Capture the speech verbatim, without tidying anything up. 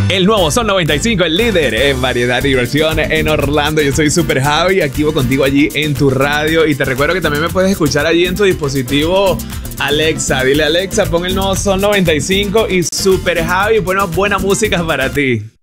El nuevo Sol noventa y cinco, el líder en variedad y diversión en Orlando. Yo soy Super Javi, activo contigo allí en tu radio. Y te recuerdo que también me puedes escuchar allí en tu dispositivo Alexa. Dile Alexa, pon el nuevo Sol noventa y cinco y Super Javi, bueno, buena música para ti.